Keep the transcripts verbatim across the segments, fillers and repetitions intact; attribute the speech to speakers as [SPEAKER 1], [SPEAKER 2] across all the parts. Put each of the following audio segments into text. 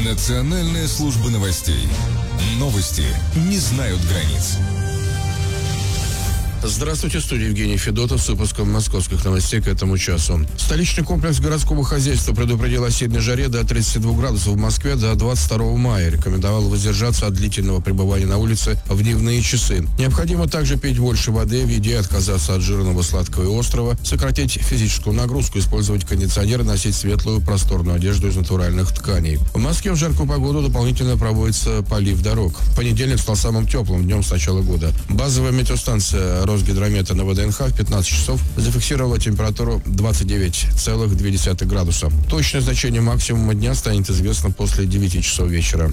[SPEAKER 1] Национальная служба новостей. Новости не знают границ.
[SPEAKER 2] Здравствуйте, в студии Евгений Федотов с выпуском московских новостей к этому часу. Столичный комплекс городского хозяйства предупредил о сильной жаре до тридцати двух градусов в Москве до двадцать второго мая. Рекомендовал воздержаться от длительного пребывания на улице в дневные часы. Необходимо также пить больше воды в еде, отказаться от жирного, сладкого и острого, сократить физическую нагрузку, использовать кондиционер и носить светлую просторную одежду из натуральных тканей. В Москве в жаркую погоду дополнительно проводится полив дорог. Понедельник стал самым теплым днем с начала года. Базовая метеостанция Росгидромета на ВДНХ в пятнадцать часов зафиксировала температуру двадцать девять целых две десятых градуса. Точное значение максимума дня станет известно после девяти часов вечера.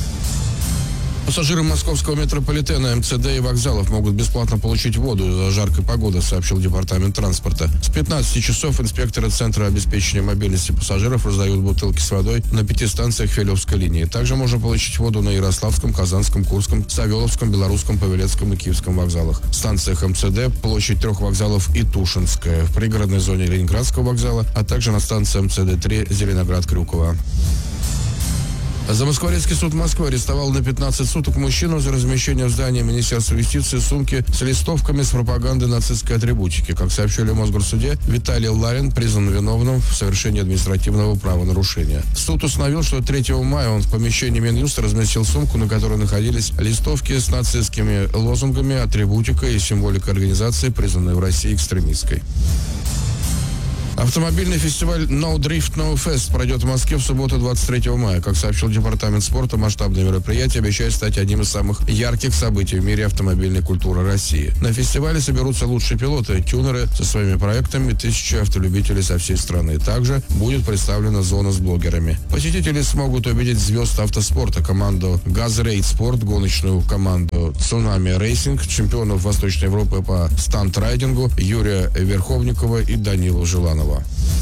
[SPEAKER 2] Пассажиры московского метрополитена, МЦД и вокзалов могут бесплатно получить воду за жаркой погоды, сообщил департамент транспорта. С пятнадцати часов инспекторы Центра обеспечения мобильности пассажиров раздают бутылки с водой на пяти станциях Филевской линии. Также можно получить воду на Ярославском, Казанском, Курском, Савеловском, Белорусском, Павелецком и Киевском вокзалах. В станциях МЦД площадь трех вокзалов и Тушинская, в пригородной зоне Ленинградского вокзала, а также на станции МЦД-три Зеленоград-Крюково. Замоскворецкий суд Москвы арестовал на пятнадцать суток мужчину за размещение в здании Министерства юстиции сумки с листовками с пропагандой нацистской атрибутики. Как сообщили в Мосгорсуде, Виталий Ларин признан виновным в совершении административного правонарушения. Суд установил, что третьего мая он в помещении Минюста разместил сумку, на которой находились листовки с нацистскими лозунгами, атрибутикой и символикой организации, признанной в России экстремистской. Автомобильный фестиваль No Drift No Fest пройдет в Москве в субботу двадцать третьего мая. Как сообщил департамент спорта, масштабное мероприятие обещает стать одним из самых ярких событий в мире автомобильной культуры России. На фестивале соберутся лучшие пилоты, тюнеры со своими проектами, тысячи автолюбителей со всей страны. Также будет представлена зона с блогерами. Посетители смогут увидеть звезд автоспорта, команду Газрейд Спорт, гоночную команду Цунами Рейсинг, чемпионов Восточной Европы по стант-райдингу Юрия Верховникова и Данилу Желанова.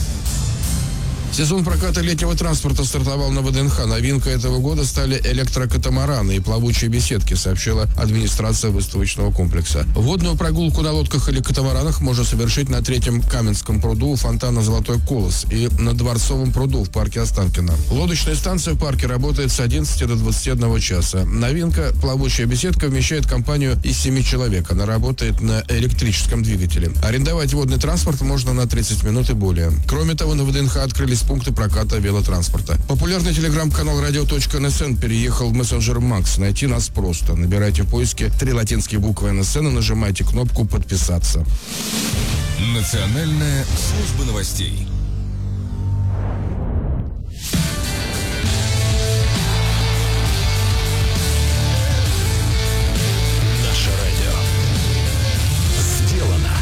[SPEAKER 2] Сезон проката летнего транспорта стартовал на ВДНХ. Новинкой этого года стали электрокатамараны и плавучие беседки, сообщила администрация выставочного комплекса. Водную прогулку на лодках или катамаранах можно совершить на Третьем Каменском пруду у фонтана «Золотой колос» и на Дворцовом пруду в парке Останкино. Лодочная станция в парке работает с одиннадцати до двадцати одного часа. Новинка – плавучая беседка вмещает компанию из семи человек. Она работает на электрическом двигателе. Арендовать водный транспорт можно на тридцать минут и более. Кроме того, на ВДНХ открылись пункты проката велотранспорта. Популярный телеграм-канал радио точка эн эс эн переехал в мессенджер Макс. Найти нас просто. Набирайте в поиске три латинские буквы эн эс эн и нажимайте кнопку «Подписаться».
[SPEAKER 1] Национальная служба новостей.